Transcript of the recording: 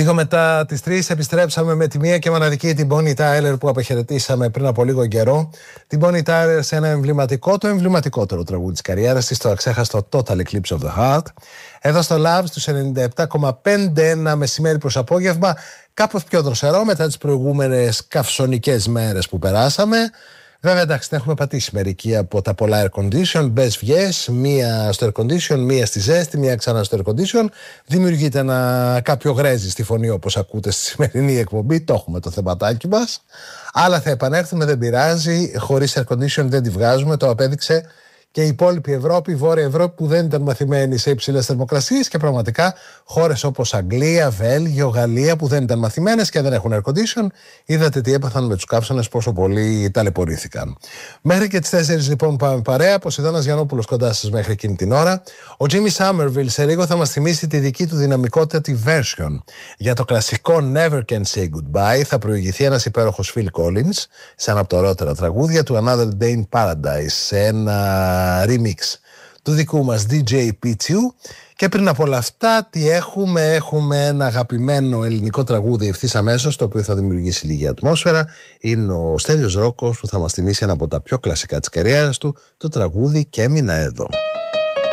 Λίγο μετά τις 3 επιστρέψαμε με τη μία και μοναδική την Bonnie Tyler που αποχαιρετήσαμε πριν από λίγο καιρό. Την Bonnie Tyler σε ένα το εμβληματικότερο τραγούδι της καριέρας της, το αξέχαστο Total Eclipse of the Heart. Εδώ στο Love στους 97,5, ένα μεσημέρι προς απόγευμα, κάπως πιο δροσερό μετά τις προηγούμενες καυσονικές μέρες που περάσαμε. Βέβαια, εντάξει, έχουμε πατήσει μερικοί από τα πολλά air condition, μπες βγες, μία στο air condition, μία στη ζέστη, μία ξανά στο air condition. Δημιουργείται ένα κάποιο γρέζι στη φωνή, όπως ακούτε στη σημερινή εκπομπή. Το έχουμε το θεματάκι μας. Αλλά θα επανέλθουμε, δεν πειράζει. Χωρίς air condition δεν τη βγάζουμε. Το απέδειξε και η υπόλοιπη Ευρώπη, η Βόρεια Ευρώπη, που δεν ήταν μαθημένη σε υψηλές θερμοκρασίες, και πραγματικά χώρες όπως Αγγλία, Βέλγιο, Γαλλία, που δεν ήταν μαθημένες και δεν έχουν air condition, είδατε τι έπαθαν με τους καύσονες, πόσο πολύ ταλαιπωρήθηκαν. Μέχρι και τις 4 λοιπόν πάμε παρέα. Ποσειδώνας Γιαννόπουλος κοντά σας μέχρι εκείνη την ώρα. Ο Jimmy Somerville σε λίγο θα μας θυμίσει τη δική του δυναμικότητα, τη version για το κλασικό Never Can Say Goodbye. Θα προηγηθεί ένας υπέροχος Phil Collins σε ένα από τα ωραιότερα τραγούδια του, Another Day in Paradise, σε ένα remix του δικού μας DJ Pichu. Και πριν από όλα αυτά, τι έχουμε ένα αγαπημένο ελληνικό τραγούδι ευθύς αμέσως, το οποίο θα δημιουργήσει λίγη ατμόσφαιρα. Είναι ο Στέλιος Ρόκος που θα μας θυμίσει ένα από τα πιο κλασικά της καριέρας του, το τραγούδι «Και έμεινα εδώ».